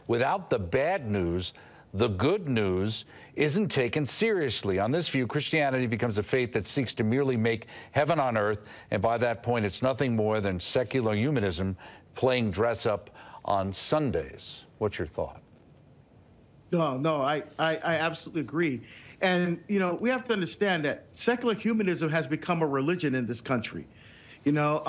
without the bad news, the good news isn't taken seriously. On this view, Christianity becomes a faith that seeks to merely make heaven on earth, and by that point, it's nothing more than secular humanism playing dress up on Sundays. What's your thought? No, I absolutely agree. And, you know, we have to understand that secular humanism has become a religion in this country. You know,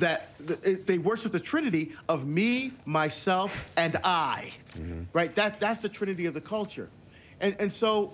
they worship the Trinity of me, myself, and I, right? That's the Trinity of the culture. And so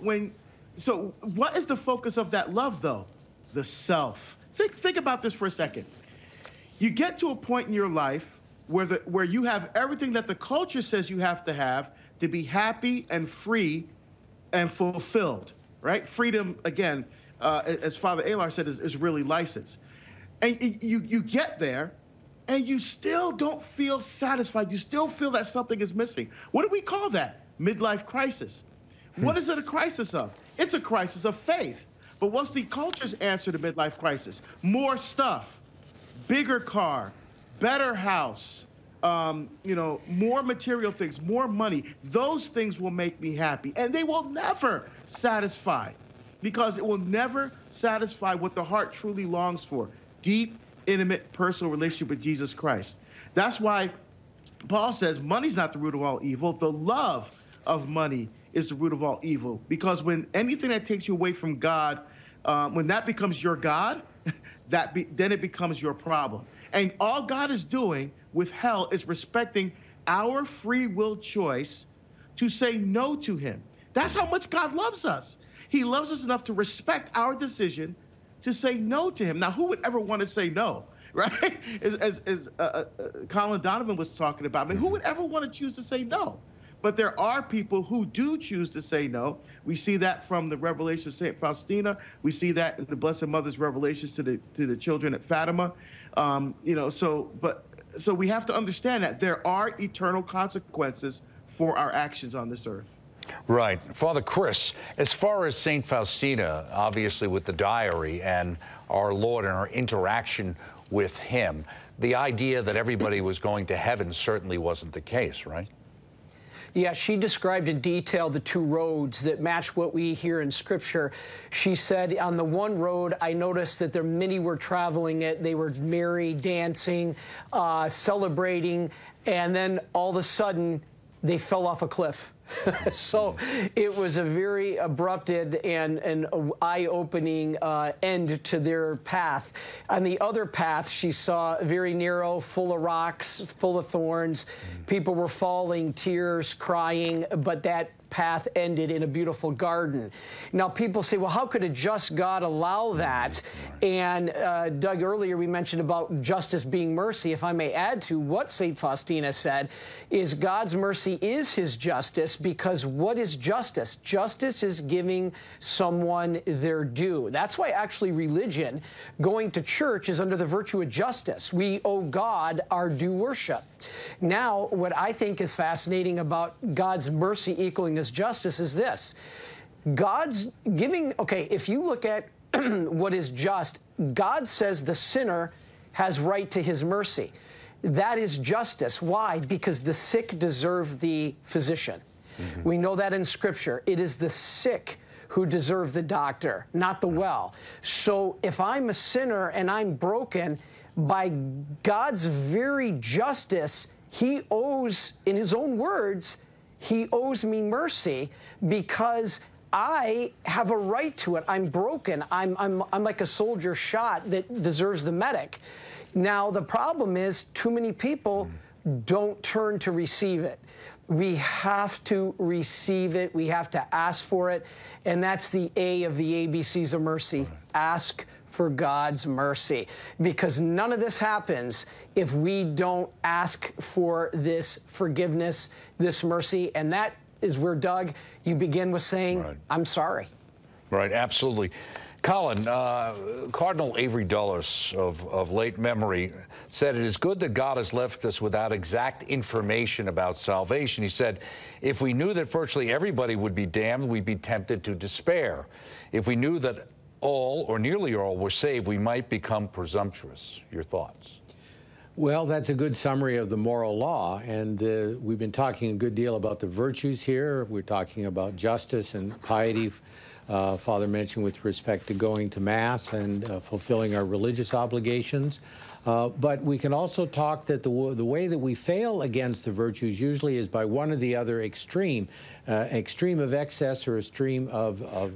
what is the focus of that love, though? The self. Think about this for a second. You get to a point in your life where you have everything that the culture says you have to be happy and free and fulfilled, right? Freedom, again, as Father Alar said, is really license. And you get there, and you still don't feel satisfied. You still feel that something is missing. What do we call that? Midlife crisis. What is it a crisis of? It's a crisis of faith. But what's the culture's answer to midlife crisis? More stuff, bigger car, better house, you know, more material things, more money. Those things will make me happy, and they will never satisfy, because it will never satisfy what the heart truly longs for. Deep, intimate, personal relationship with Jesus Christ. That's why Paul says money's not the root of all evil. The love of money is the root of all evil. Because when anything that takes you away from God, when that becomes your God, then it becomes your problem. And all God is doing with hell is respecting our free will choice to say no to him. That's how much God loves us. He loves us enough to respect our decision to say no to him. Now, who would ever want to say no, right? As Colin Donovan was talking about, I mean, who would ever want to choose to say no? But there are people who do choose to say no. We see that from the revelation of St. Faustina. We see that in the Blessed Mother's revelations to the children at Fatima. You know, so we have to understand that there are eternal consequences for our actions on this earth. Right. Father Chris, as far as St. Faustina, obviously with the diary and our Lord and our interaction with him, the idea that everybody was going to heaven certainly wasn't the case, right? Yeah, she described in detail the two roads that match what we hear in Scripture. She said, on the one road, I noticed that there many were traveling it. They were merry, dancing, celebrating, and then all of a sudden, they fell off a cliff. So it was a very abrupt and eye-opening end to their path. On the other path, she saw very narrow, full of rocks, full of thorns. People were falling, tears, crying, but that path ended in a beautiful garden. Now, people say, well, how could a just God allow that? And Doug, earlier we mentioned about justice being mercy. If I may add to what St. Faustina said, is God's mercy is his justice, because what is justice? Justice is giving someone their due. That's why actually religion, going to church, is under the virtue of justice. We owe God our due worship. Now, what I think is fascinating about God's mercy equaling his justice is this. God's giving, okay, if you look at what is just, God says the sinner has right to his mercy. That is justice. Why? Because the sick deserve the physician. We know that in Scripture. It is the sick who deserve the doctor, not the well. So if I'm a sinner and I'm broken, by God's very justice, he owes, in his own words, he owes me mercy, because I have a right to it. I'm broken. I'm like a soldier shot that deserves the medic. Now, the problem is too many people don't turn to receive it. We have to receive it. We have to ask for it. And that's the A of the ABCs of mercy. Ask for God's mercy. Because none of this happens if we don't ask for this forgiveness, this mercy. And that is where, Doug, you begin with saying, I'm sorry. Right, absolutely. Colin, Cardinal Avery Dulles of late memory said, it is good that God has left us without exact information about salvation. He said, if we knew that virtually everybody would be damned, we'd be tempted to despair. If we knew that all or nearly all were saved, we might become presumptuous. Your thoughts? Well, that's a good summary of the moral law, and we've been talking a good deal about the virtues here. We're talking about justice and piety. Father mentioned with respect to going to Mass and fulfilling our religious obligations. But we can also talk that the way that we fail against the virtues usually is by one or the other extreme, extreme of excess or extreme of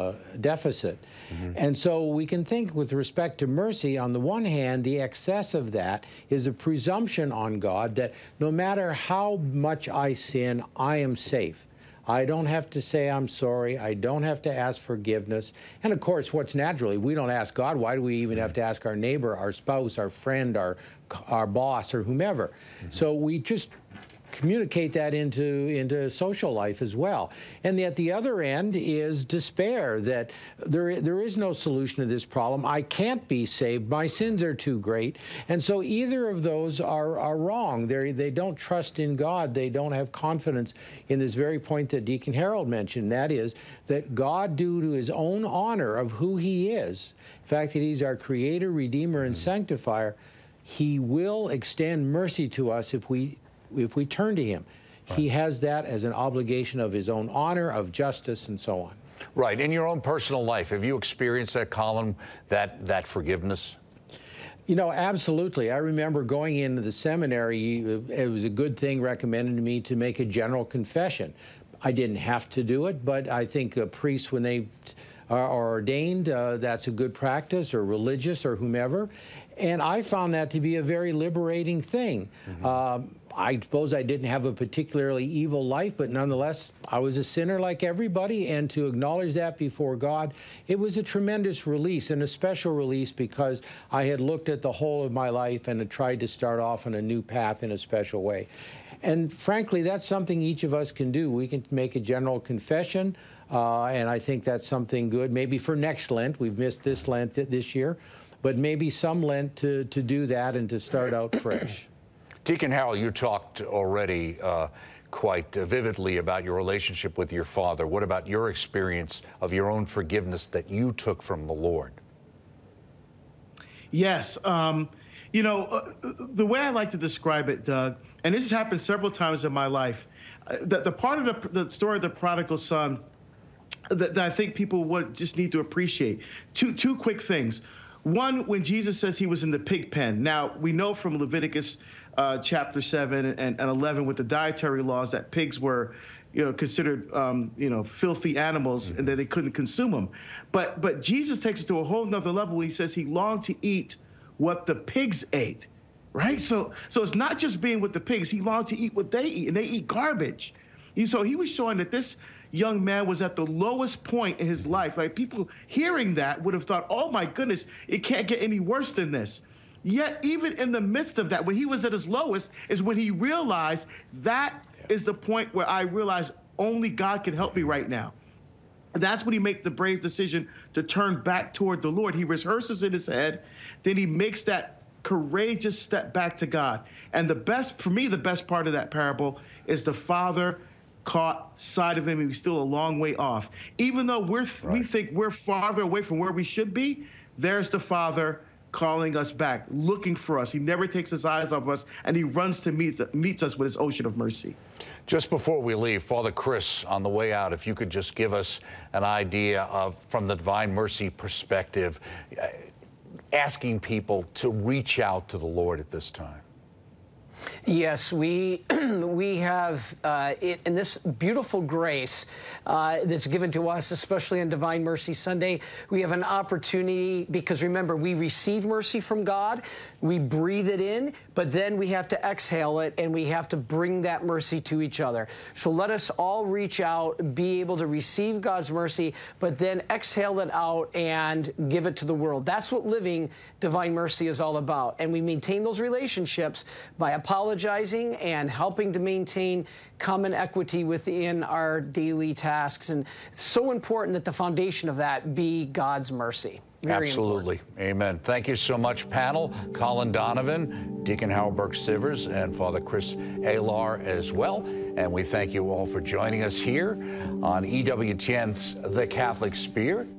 deficit. Mm-hmm. And so we can think with respect to mercy, on the one hand, the excess of that is a presumption on God that no matter how much I sin, I am safe. I don't have to say I'm sorry. I don't have to ask forgiveness. And of course, what's naturally, we don't ask God. Why do we even have to ask our neighbor, our spouse, our friend, our boss, or whomever? Mm-hmm. So we just communicate that into social life as well. And at the other end is despair, that there is no solution to this problem. I can't be saved. My sins are too great. And so either of those are wrong. They don't trust in God. They don't have confidence in this very point that Deacon Harold mentioned, that is, that God, due to his own honor of who he is, the fact that he's our creator, redeemer, and sanctifier, he will extend mercy to us if we turn to him. Right. He has that as an obligation of his own honor, of justice, and so on. Right. In your own personal life, have you experienced that, Colin, that forgiveness? You know, absolutely. I remember going into the seminary, it was a good thing recommended to me to make a general confession. I didn't have to do it, but I think priests, when they are ordained, that's a good practice, or religious, or whomever. And I found that to be a very liberating thing. Mm-hmm. I suppose I didn't have a particularly evil life, but nonetheless, I was a sinner like everybody, and to acknowledge that before God, it was a tremendous release, and a special release, because I had looked at the whole of my life and had tried to start off on a new path in a special way. And frankly, that's something each of us can do. We can make a general confession, and I think that's something good. Maybe for next Lent, we've missed this Lent this year, but maybe some Lent to do that and to start out fresh. Deacon Harold, you talked already quite vividly about your relationship with your father. What about your experience of your own forgiveness that you took from the Lord? Yes. You know, the way I like to describe it, Doug, and this has happened several times in my life, the part of the story of the prodigal son that I think people would just need to appreciate. Two quick things. One, when Jesus says he was in the pig pen. Now, we know from Leviticus chapter 7 and 11 with the dietary laws that pigs were, considered, filthy animals, and that they couldn't consume them. But Jesus takes it to a whole nother level. He says he longed to eat what the pigs ate, right? So it's not just being with the pigs. He longed to eat what they eat, and they eat garbage. So he was showing that this young man was at the lowest point in his life. Like, people hearing that would have thought, oh my goodness, it can't get any worse than this. Yet even in the midst of that, when he was at his lowest, is when he realized that is the point where I realize only God can help me right now. And that's when he makes the brave decision to turn back toward the Lord. He rehearses in his head, then he makes that courageous step back to God. And the best part of that parable is the father caught sight of him. He was still a long way off. Even though we think we're farther away from where we should be, there's the father calling us back, looking for us. He never takes his eyes off us, and he runs to meets us with his ocean of mercy. Just before we leave, Father Chris, on the way out, if you could just give us an idea of, from the Divine Mercy perspective, asking people to reach out to the Lord at this time. Yes, we have in this beautiful grace that's given to us, especially on Divine Mercy Sunday, we have an opportunity, because remember, we receive mercy from God, we breathe it in, but then we have to exhale it, and we have to bring that mercy to each other. So let us all reach out, be able to receive God's mercy, but then exhale it out and give it to the world. That's what living Divine Mercy is all about. And we maintain those relationships by apologizing and helping to maintain common equity within our daily tasks. And it's so important that the foundation of that be God's mercy. Very Absolutely. Important. Amen. Thank you so much, panel. Colin Donovan, Deacon Harold Burke-Sivers, and Father Chris Alar as well. And we thank you all for joining us here on EWTN's The Catholic Spear.